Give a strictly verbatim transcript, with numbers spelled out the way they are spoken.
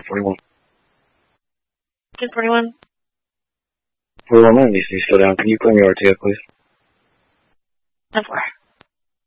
forty-one. ten forty-one. forty-one, man, you slow down. Can you claim your R T F, please? ten four.